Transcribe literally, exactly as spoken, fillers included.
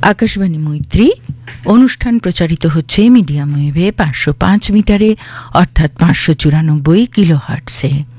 আকাশবাণী মৈত্রী অনুষ্ঠান প্রচারিত হচ্ছে মিডিয়াম ওয়েভে পাঁচশো পাঁচ মিটারে অর্থাৎ পাঁচশো চুরানব্বই কিলো হার্টসে।